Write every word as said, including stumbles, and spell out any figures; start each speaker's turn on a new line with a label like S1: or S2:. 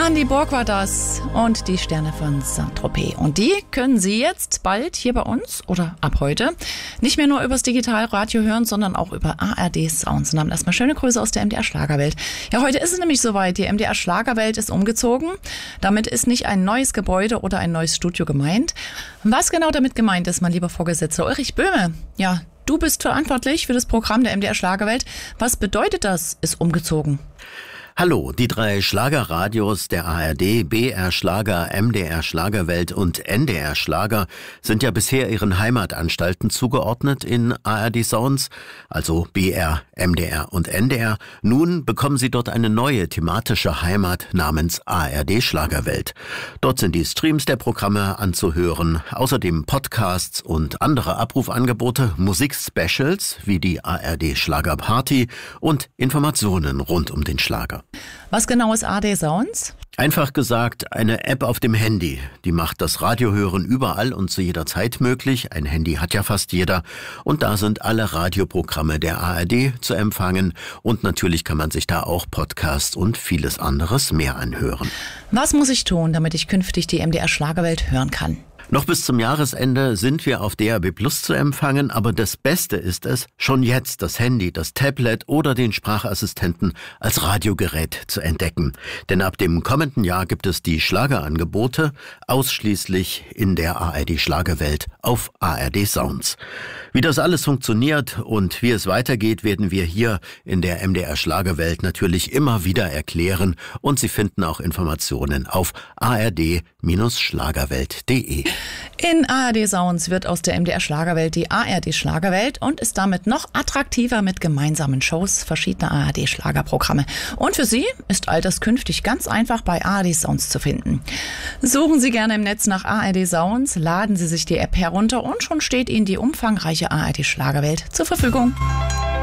S1: Andy Borg war das und die Sterne von Saint-Tropez. Und die können Sie jetzt bald hier bei uns oder ab heute nicht mehr nur übers Digitalradio hören, sondern auch über A R D Sounds. Und haben erstmal schöne Grüße aus der M D R Schlagerwelt. Ja, heute ist es nämlich soweit. Die M D R Schlagerwelt ist umgezogen. Damit ist nicht ein neues Gebäude oder ein neues Studio gemeint. Was genau damit gemeint ist, mein lieber Vorgesetzter Ulrich Böhme? Ja, du bist verantwortlich für das Programm der M D R Schlagerwelt. Was bedeutet das, ist umgezogen?
S2: Hallo, die drei Schlagerradios der A R D, B R Schlager, M D R Schlagerwelt und N D R Schlager sind ja bisher ihren Heimatanstalten zugeordnet in A R D Sounds, also B R, M D R und N D R. Nun bekommen sie dort eine neue thematische Heimat namens A R D Schlagerwelt. Dort sind die Streams der Programme anzuhören, außerdem Podcasts und andere Abrufangebote, Musikspecials wie die A R D Schlagerparty und Informationen rund um den Schlager.
S1: Was genau ist A R D Sounds?
S2: Einfach gesagt, eine App auf dem Handy. Die macht das Radiohören überall und zu jeder Zeit möglich. Ein Handy hat ja fast jeder. Und da sind alle Radioprogramme der A R D zu empfangen. Und natürlich kann man sich da auch Podcasts und vieles anderes mehr anhören.
S1: Was muss ich tun, damit ich künftig die M D R Schlagerwelt hören kann?
S2: Noch bis zum Jahresende sind wir auf D A B Plus zu empfangen, aber das Beste ist es, schon jetzt das Handy, das Tablet oder den Sprachassistenten als Radiogerät zu entdecken. Denn ab dem kommenden Jahr gibt es die Schlagerangebote ausschließlich in der A R D Schlagerwelt auf A R D Sounds. Wie das alles funktioniert und wie es weitergeht, werden wir hier in der M D R Schlagerwelt natürlich immer wieder erklären und Sie finden auch Informationen auf a r d Schlagerwelt punkt de.
S1: In A R D Sounds wird aus der M D R Schlagerwelt die A R D Schlagerwelt und ist damit noch attraktiver mit gemeinsamen Shows verschiedener A R D Schlagerprogramme. Und für Sie ist all das künftig ganz einfach bei A R D Sounds zu finden. Suchen Sie gerne im Netz nach A R D Sounds, laden Sie sich die App herunter und schon steht Ihnen die umfangreiche A R D Schlagerwelt zur Verfügung.